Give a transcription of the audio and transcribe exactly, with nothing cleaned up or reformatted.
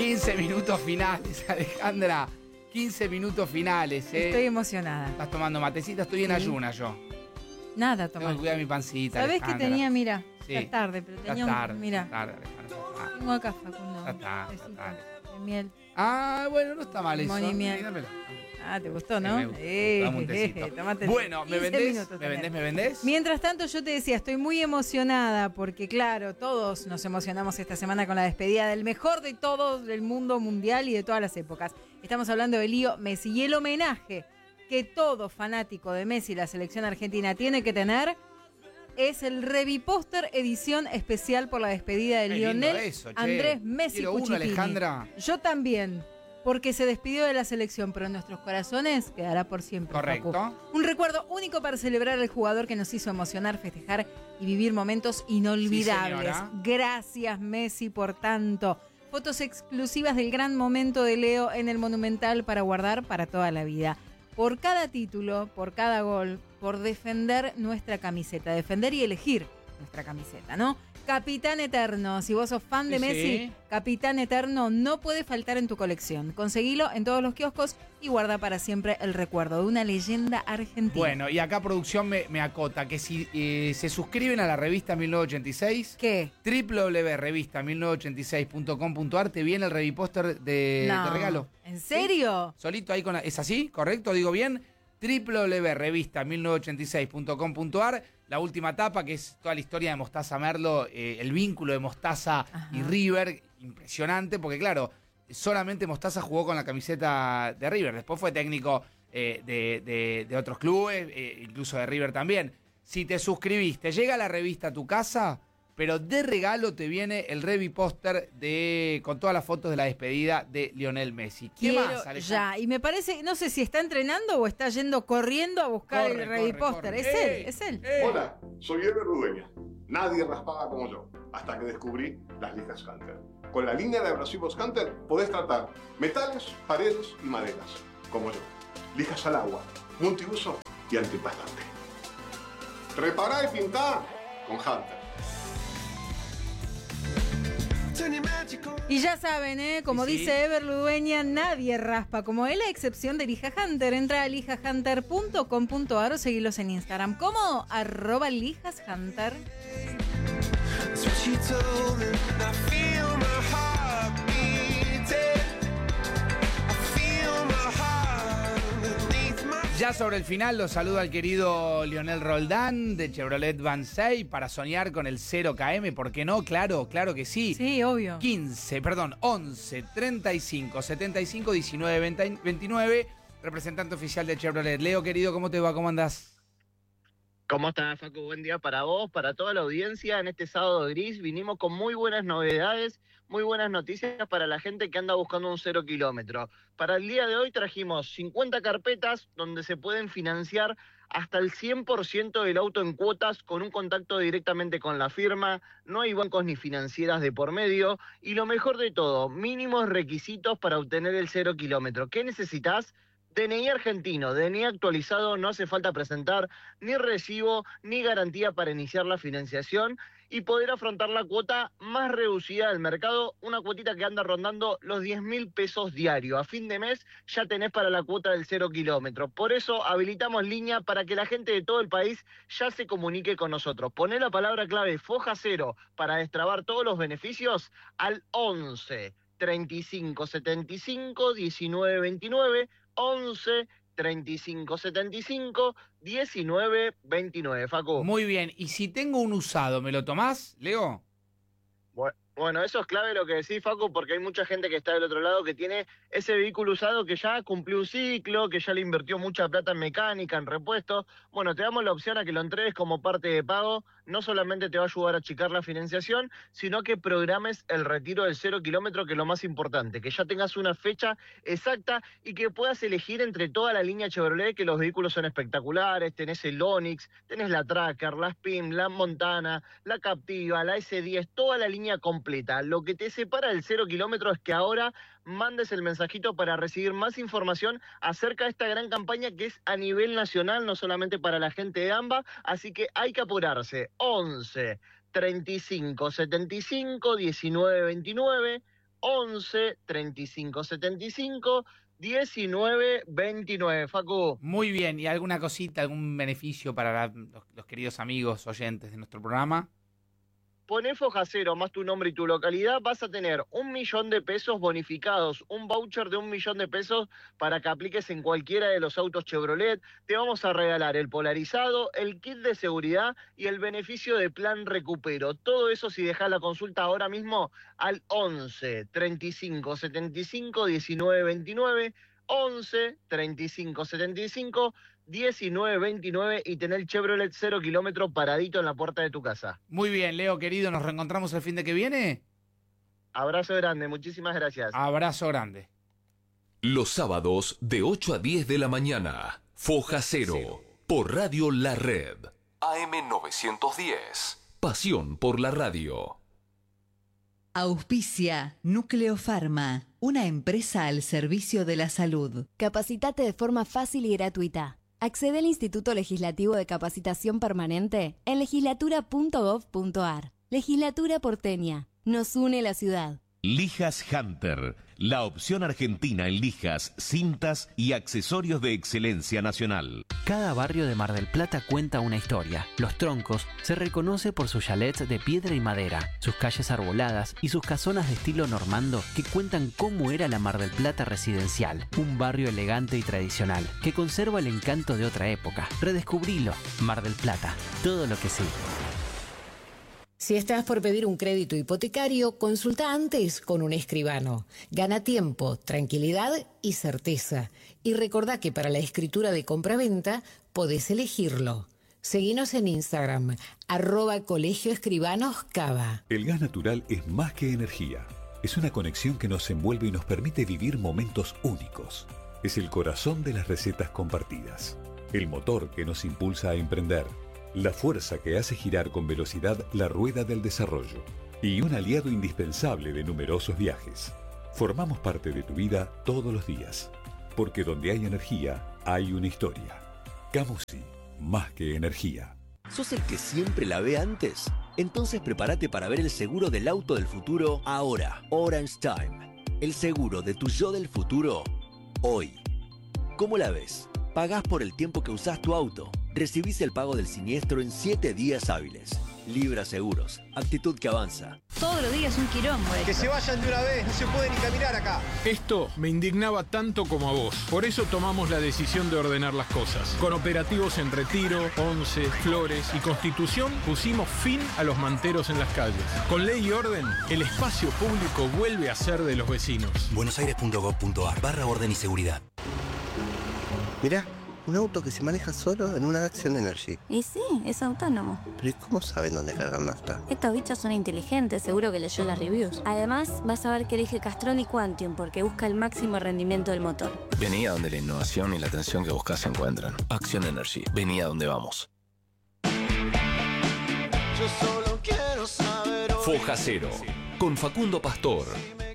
quince minutos finales, Alejandra. quince minutos finales, ¿eh? Estoy emocionada. Estás tomando matecita, estoy en Sí. ayuna yo. Nada, Tengo tomar. que cuidar mi pancita, ¿Sabés que Alejandra. tenía, mira, Sí. ya es tarde, pero Ya tenía es tarde, un, ya mira, es tarde, Alejandra, ya está. tengo acá, Facundo. Ya está, ya besito está. de miel. Ah, bueno, no está mal eso. Limón y miel. Sí, dámelo. Ah, ¿te gustó, no? Me gustó, Eh, dame un tecito. eh, tomate Bueno, ¿me quince vendés? minutos ¿Me tenés. vendés? ¿Me vendés? Mientras tanto, yo te decía, estoy muy emocionada porque, claro, todos nos emocionamos esta semana con la despedida del mejor de todos del mundo mundial y de todas las épocas. Estamos hablando de Leo Messi y el homenaje que todo fanático de Messi y la selección argentina tiene que tener es el Revipóster edición especial por la despedida de Qué Lionel lindo eso, che. Andrés Messi Quiero uno, Cuchitini. Alejandra. Yo también, porque se despidió de la selección, pero en nuestros corazones quedará por siempre. Correcto. Facu. Un recuerdo único para celebrar al jugador que nos hizo emocionar, festejar y vivir momentos inolvidables. Sí, señora. Gracias, Messi, por tanto. Fotos exclusivas del gran momento de Leo en el Monumental para guardar para toda la vida. Por cada título, por cada gol, por defender nuestra camiseta, defender y elegir nuestra camiseta, ¿no? Capitán Eterno, si vos sos fan de Sí, Messi, sí. Capitán Eterno no puede faltar en tu colección. Conseguilo en todos los kioscos y guarda para siempre el recuerdo de una leyenda argentina. Bueno, y acá producción me, me acota que si eh, se suscriben a la revista mil novecientos ochenta y seis, ¿Qué? doble u doble u doble u punto revista mil novecientos ochenta y seis punto com punto a r, te viene el revipóster de, No. de regalo. ¿En serio? ¿Sí? Solito ahí con la, ¿es así? ¿Correcto? ¿Digo bien? doble u doble u doble u punto revista mil novecientos ochenta y seis punto com punto a r, la última etapa que es toda la historia de Mostaza Merlo, eh, el vínculo de Mostaza Ajá. y River, impresionante, porque claro, solamente Mostaza jugó con la camiseta de River, después fue técnico eh, de, de- de otros clubes, eh, incluso de River también. Si te suscribiste, llega la revista a tu casa, pero de regalo te viene el Revipóster de con todas las fotos de la despedida de Lionel Messi. ¿Qué Quiero más, Alejandro? ya, y me parece, no sé si está entrenando o está yendo corriendo a buscar Corre, el corre, Revipóster. corre. Es ¡Ey! él, es él. ¡Ey! Hola, soy Ever Ludueña. Nadie raspaba como yo, hasta que descubrí las lijas Hunter. Con la línea de abrasivos Hunter podés tratar metales, paredes y maderas, como yo. Lijas al agua, multiuso y antipastante. Repará y pintá con Hunter. Y ya saben, ¿eh? Como Sí, sí. dice Ever Ludueña, nadie raspa como él, a excepción de Lija Hunter. Entra a lija hunter punto com punto a r o seguilos en Instagram como arroba lijas hunter. That's what she told me. I feel my heart beating. I feel my heart beneath my. Ya sobre el final los saludo al querido Lionel Roldán de Chevrolet Vansay para soñar con el cero kilómetros, ¿por qué no? Claro, claro que sí. Sí, obvio. quince, perdón, once, treinta y cinco, setenta y cinco, diecinueve, veinte, veintinueve, representante oficial de Chevrolet. Leo, querido, ¿cómo te va? ¿Cómo andás? ¿Cómo estás, Facu? Buen día para vos, para toda la audiencia. En este sábado gris vinimos con muy buenas novedades, muy buenas noticias para la gente que anda buscando un cero kilómetro. Para el día de hoy trajimos cincuenta carpetas donde se pueden financiar hasta el cien por ciento del auto en cuotas con un contacto directamente con la firma, no hay bancos ni financieras de por medio y lo mejor de todo, mínimos requisitos para obtener el cero kilómetro. ¿Qué necesitas? D N I argentino, D N I actualizado, no hace falta presentar ni recibo ni garantía para iniciar la financiación y poder afrontar la cuota más reducida del mercado, una cuotita que anda rondando los diez mil pesos diario. A fin de mes ya tenés para la cuota del cero kilómetro. Por eso habilitamos línea para que la gente de todo el país ya se comunique con nosotros. Poné la palabra clave Foja Cero para destrabar todos los beneficios al once, treinta y cinco, setenta y cinco, diecinueve, veintinueve, once, treinta y cinco, setenta y cinco, diecinueve, veintinueve, Facu. Muy bien, y si tengo un usado, ¿me lo tomás, Leo? Bu- Bueno, eso es clave lo que decís, Facu, porque hay mucha gente que está del otro lado que tiene ese vehículo usado que ya cumplió un ciclo, que ya le invirtió mucha plata en mecánica, en repuestos. Bueno, te damos la opción a que lo entregues como parte de pago. No solamente te va a ayudar a achicar la financiación, sino que programes el retiro del cero kilómetro, que es lo más importante, que ya tengas una fecha exacta y que puedas elegir entre toda la línea Chevrolet, que los vehículos son espectaculares. Tenés el Onix, tenés la Tracker, la Spin, la Montana, la Captiva, la ese diez, toda la línea completa. Lo que te separa del cero kilómetro es que ahora mandes el mensajito para recibir más información acerca de esta gran campaña que es a nivel nacional, no solamente para la gente de AMBA, así que hay que apurarse. once, treinta y cinco, setenta y cinco, diecinueve, veintinueve, once, treinta y cinco, setenta y cinco, diecinueve, veintinueve. Facu. Muy bien, ¿y alguna cosita, algún beneficio para la- los, los queridos amigos oyentes de nuestro programa? Poné Foja Cero más tu nombre y tu localidad, vas a tener un millón de pesos bonificados, un voucher de un millón de pesos para que apliques en cualquiera de los autos Chevrolet. Te vamos a regalar el polarizado, el kit de seguridad y el beneficio de plan recupero. Todo eso si dejás la consulta ahora mismo al once, treinta y cinco, setenta y cinco, diecinueve, veintinueve, once, treinta y cinco, setenta y cinco, diecinueve, veintinueve y tener el Chevrolet cero kilómetro paradito en la puerta de tu casa. Muy bien, Leo, querido, ¿nos reencontramos el fin de que viene? Abrazo grande, muchísimas gracias. Abrazo grande. Los sábados de ocho a diez de la mañana, Foja Cero, por Radio La Red. A M novecientos diez. Pasión por la radio. Auspicia Núcleo Pharma, una empresa al servicio de la salud. Capacitate de forma fácil y gratuita. Accede al Instituto Legislativo de Capacitación Permanente en legislatura punto gov punto ar. Legislatura porteña. Nos une la ciudad. Lijas Hunter, la opción argentina en lijas, cintas y accesorios de excelencia nacional. Cada barrio de Mar del Plata cuenta una historia. Los Troncos se reconoce por sus chalets de piedra y madera, sus calles arboladas y sus casonas de estilo normando que cuentan cómo era la Mar del Plata residencial. Un barrio elegante y tradicional que conserva el encanto de otra época. Redescubrilo. Mar del Plata. Todo lo que sí. Si estás por pedir un crédito hipotecario, consulta antes con un escribano. Gana tiempo, tranquilidad y certeza. Y recordá que para la escritura de compraventa podés elegirlo. Seguinos en Instagram, arroba Colegio Escribanos Cava. El gas natural es más que energía. Es una conexión que nos envuelve y nos permite vivir momentos únicos. Es el corazón de las recetas compartidas. El motor que nos impulsa a emprender. La fuerza que hace girar con velocidad la rueda del desarrollo. Y un aliado indispensable de numerosos viajes. Formamos parte de tu vida todos los días. Porque donde hay energía, hay una historia. Camusi, más que energía. ¿Sos el que siempre la ve antes? Entonces prepárate para ver el seguro del auto del futuro ahora. Orange Time. El seguro de tu yo del futuro hoy. ¿Cómo la ves? Pagás por el tiempo que usás tu auto. Recibís el pago del siniestro en siete días hábiles. Libra Seguros. Actitud que avanza. Todos los días un quilombo. Que se vayan de una vez, no se puede ni caminar acá. Esto me indignaba tanto como a vos. Por eso tomamos la decisión de ordenar las cosas. Con operativos en Retiro, Once, Flores y Constitución pusimos fin a los manteros en las calles. Con ley y orden, el espacio público vuelve a ser de los vecinos. buenosaires punto gov punto ar barra orden y seguridad. Mirá, un auto que se maneja solo en una Action Energy. Y sí, es autónomo. Pero ¿y cómo saben dónde cargar nafta? Estos bichos son inteligentes, seguro que leyó las reviews. Además, vas a ver que elige Castrol y Quantium porque busca el máximo rendimiento del motor. Vení a donde la innovación y la atención que buscas se encuentran. Action Energy. Vení a donde vamos. Yo solo quiero saber. Foja Cero, con Facundo Pastor.